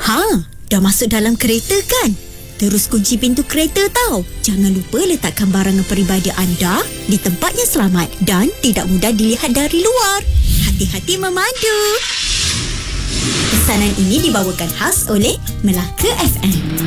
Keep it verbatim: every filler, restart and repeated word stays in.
Ha, dah masuk dalam kereta kan? Terus kunci pintu kereta tau. Jangan lupa letakkan barangan peribadi anda di tempat yang selamat dan tidak mudah dilihat dari luar. Hati-hati memandu. Pesanan ini dibawakan khas oleh Melaka F M.